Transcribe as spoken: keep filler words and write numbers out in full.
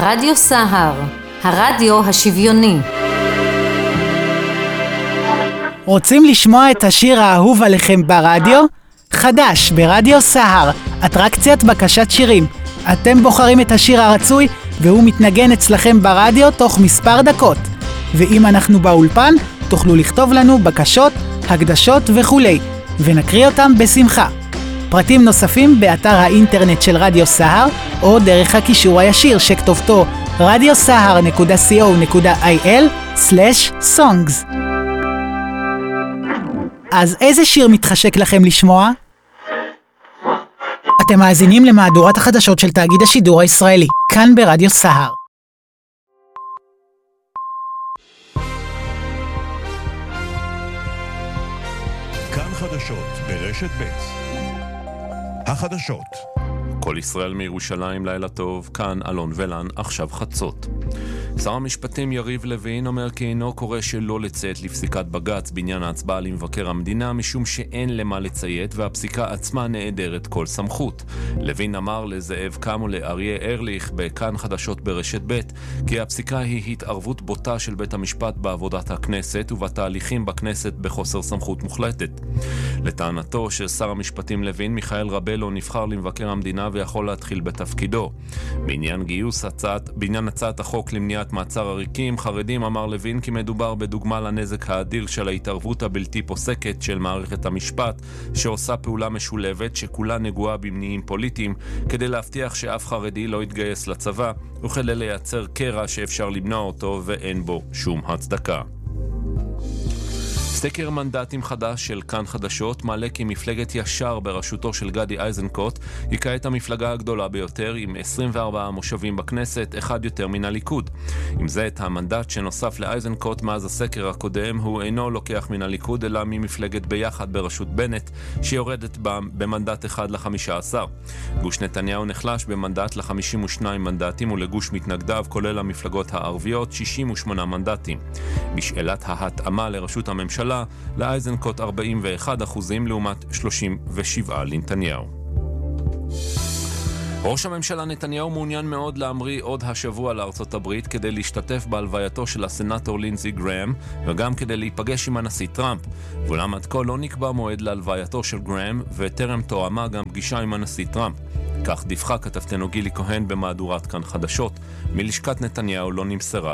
רדיו סהר, הרדיו השוויוני. רוצים לשמוע את השיר האהוב עליכם ברדיו? חדש ברדיו סהר, אטרקציית בקשת שירים. אתם בוחרים את השיר הרצוי והוא מתנגן אצלכם ברדיו תוך מספר דקות. ואם אנחנו באולפן, תוכלו לכתוב לנו בקשות, הקדשות וכולי, ונקריא אותם בשמחה. פרטים נוספים באתר האינטרנט של רדיו סהר, או דרך הקישור הישיר שכתובתו רדיו סהר נקודה סי או נקודה איי אל סלש סונגס. אז איזה שיר מתחשק לכם לשמוע? אתם מאזינים למהדורת החדשות של תאגיד השידור הישראלי, כאן ברדיו סהר. כאן חדשות ברשת ב'. החדשות. כל ישראל מירושלים, לילה טוב, כאן אלון ולן, עכשיו חצות. שר המשפטים יריב לוין אומר כי אינו קורא שלא לציית לפסיקת בג"ץ בעניין ההצבעה למבקר המדינה, משום שאין למה לציית והפסיקה עצמה נעדרת כל סמכות. לוין אמר לזאב קם ולאריה ארליך בכאן חדשות ברשת ב' כי הפסיקה היא התערבות בוטה של בית המשפט בעבודת הכנסת ובתהליכים בכנסת בחוסר סמכות מוחלטת. לטענתו של שר המשפטים לוין, מיכאל רבלו נבחר למבקר המדינה ויכול להתחיל בתפקידו. בעניין גיוס הצעת, בעניין הצעת החוק למניעת מעצר עריקים חרדים, אמר לוין כי מדובר בדוגמה לנזק האדיר של ההתערבות הבלתי פוסקת של מערכת המשפט, שעושה פעולה משולבת שכולה נגועה במניעים פוליטיים כדי להבטיח שאף חרדי לא יתגייס לצבא וכדי לייצר קרע שאפשר למנוע אותו ואין בו שום הצדקה. סקר מנדטים חדש של כאן חדשות מעלה כי מפלגת ישר בראשותו של גדי איזנקוט היא כעת המפלגה הגדולה ביותר עם עשרים וארבעה מושבים בכנסת, אחד יותר מן הליכוד. עם זה את המנדט שנוסף לאיזנקוט מאז הסקר הקודם הוא אינו לוקח מן הליכוד אלא ממפלגת ביחד בראשות בנט שיורדת במנדט אחד לחמישה עשר. גוש נתניהו נחלש במנדט לחמישים ושניים מנדטים ולגוש מתנגדיו כולל המפלגות הערביות שישים ושמונה מנדטים. בשאלת ההתאמה לראשות הממשלה לאיזנקוט ארבעים ואחד אחוזים לעומת שלושים ושבעה לנתניהו. ראש הממשלה נתניהו מעוניין מאוד להמריא עוד השבוע לארצות הברית כדי להשתתף בהלווייתו של הסנאטור לינזי גראם וגם כדי להיפגש עם הנשיא טראמפ. ואולם עד כה לא נקבע מועד להלווייתו של גראם וטרם תואמה גם פגישה עם הנשיא טראמפ. כך דיווחה כתבתנו גילי כהן במהדורת כאן חדשות. מלשכת נתניהו לא נמסרה